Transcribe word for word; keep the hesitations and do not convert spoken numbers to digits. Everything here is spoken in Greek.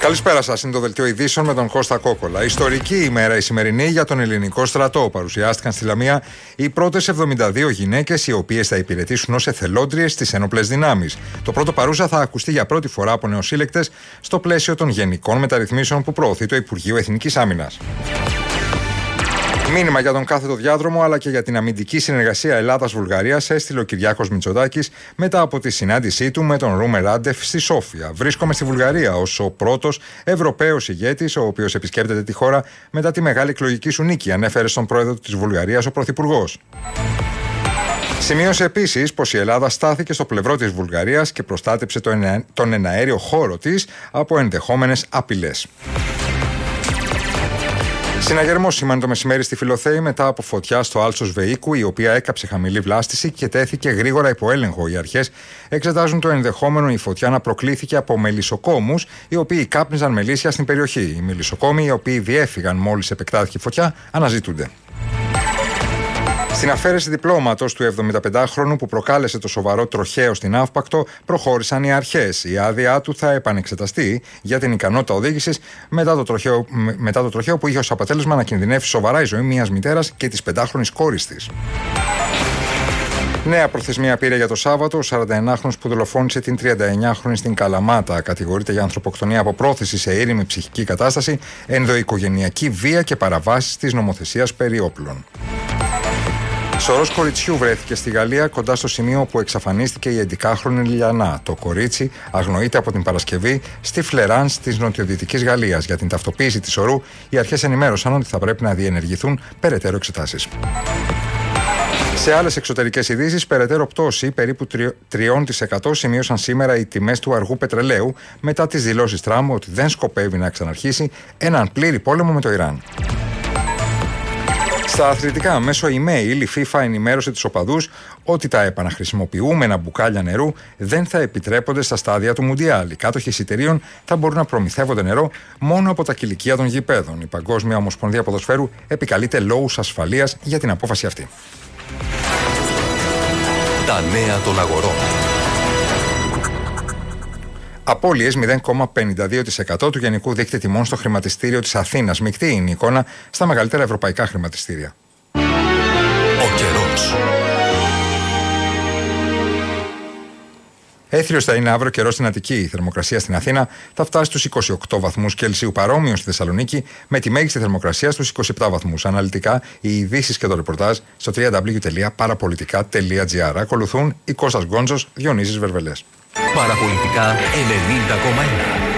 Καλησπέρα σας, είναι το δελτίο ειδήσεων με τον Κώστα Κόκολα. Ιστορική ημέρα η σημερινή για τον ελληνικό στρατό. Παρουσιάστηκαν στη Λαμία οι πρώτες εβδομήντα δύο γυναίκες, οι οποίες θα υπηρετήσουν ως εθελόντριες στις ενόπλες δυνάμεις. Το πρώτο παρούσα θα ακουστεί για πρώτη φορά από νεοσύλλεκτες στο πλαίσιο των γενικών μεταρρυθμίσεων που προωθεί το Υπουργείο Εθνικής Άμυνας. Μήνυμα για τον κάθετο διάδρομο αλλά και για την αμυντική συνεργασία Ελλάδας-Βουλγαρίας έστειλε ο Κυριάκος Μητσοτάκης μετά από τη συνάντησή του με τον Ρούμερ Ράντεφ στη Σόφια. Βρίσκομαι στη Βουλγαρία ως ο πρώτος Ευρωπαίος ηγέτης, ο οποίος επισκέπτεται τη χώρα μετά τη μεγάλη εκλογική σου νίκη, ανέφερε στον πρόεδρο της Βουλγαρίας ο Πρωθυπουργός. Σημείωσε επίσης πως η Ελλάδα στάθηκε στο πλευρό της Βουλγαρίας και προστάτεψε τον εναέριο χώρο της από ενδεχόμενες απειλές. Συναγερμός σήμανε το μεσημέρι στη Φιλοθέη μετά από φωτιά στο άλσος Βεΐκου, η οποία έκαψε χαμηλή βλάστηση και τέθηκε γρήγορα υπό έλεγχο. Οι αρχές εξετάζουν το ενδεχόμενο η φωτιά να προκλήθηκε από μελισσοκόμους, οι οποίοι κάπνιζαν μελίσια στην περιοχή. Οι μελισσοκόμοι, οι οποίοι διέφυγαν μόλις επεκτάθηκε η φωτιά, αναζητούνται. Στην αφαίρεση διπλώματος του εβδομηνταπεντάχρονου που προκάλεσε το σοβαρό τροχαίο στην Αύπακτο, προχώρησαν οι αρχές. Η άδειά του θα επανεξεταστεί για την ικανότητα οδήγησης μετά το τροχαίο, μετά το τροχαίο που είχε ως αποτέλεσμα να κινδυνεύσει σοβαρά η ζωή μιας μητέρας και της πεντάχρονης κόρης της. Νέα προθεσμία πήρε για το Σάββατο ο σαρανταενάχρονος που δολοφόνησε την τριανταεννιάχρονη στην Καλαμάτα. Κατηγορείται για ανθρωποκτονία από πρόθεση σε ήρεμη ψυχική κατάσταση, ενδοοικογενειακή βία και παραβάσεις της νομοθεσίας περί όπλων. Σωρός κοριτσιού βρέθηκε στη Γαλλία κοντά στο σημείο όπου εξαφανίστηκε η έντεκάχρονη Λιανά. Το κορίτσι αγνοείται από την Παρασκευή στη Φλεράνς της νοτιοδυτικής Γαλλίας. Για την ταυτοποίηση της σωρού, οι αρχές ενημέρωσαν ότι θα πρέπει να διενεργηθούν περαιτέρω εξετάσεις. Σε άλλες εξωτερικές ειδήσεις, περαιτέρω πτώση περίπου τρία τοις εκατό σημείωσαν σήμερα οι τιμές του αργού πετρελαίου μετά τις δηλώσεις Τραμπ ότι δεν σκοπεύει να ξαναρχίσει έναν πλήρη πόλεμο με το Ιράν. Στα αθλητικά, μέσω email, η FIFA ενημέρωσε τους οπαδούς ότι τα επαναχρησιμοποιούμενα μπουκάλια νερού δεν θα επιτρέπονται στα στάδια του Μουντιάλ. Οι κάτοχοι εισιτηρίων θα μπορούν να προμηθεύονται νερό μόνο από τα κηλικεία των γηπέδων. Η Παγκόσμια Ομοσπονδία Ποδοσφαίρου επικαλείται λόγους ασφαλείας για την απόφαση αυτή. Τα νέα των αγορών. Απώλειες μηδέν κόμμα πενήντα δύο τοις εκατό του γενικού δείκτη τιμών στο χρηματιστήριο της Αθήνας. Μεικτή είναι η εικόνα στα μεγαλύτερα ευρωπαϊκά χρηματιστήρια. Ο καιρός. Έθριος θα είναι αύριο καιρός στην Αττική. Η θερμοκρασία στην Αθήνα θα φτάσει στους είκοσι οκτώ βαθμούς Κελσίου, παρόμοιο στη Θεσσαλονίκη, με τη μέγιστη θερμοκρασία στους είκοσι επτά βαθμούς. Αναλυτικά, οι ειδήσεις και το ρεπορτάζ στο double-u double-u double-u τελεία παραπολιτικά τελεία τζι άρ. Ακολουθούν η Κώστας Γκόντζος, Διονύσης Βερβελές. Παραπολιτικά ενενήντα κόμμα ένα.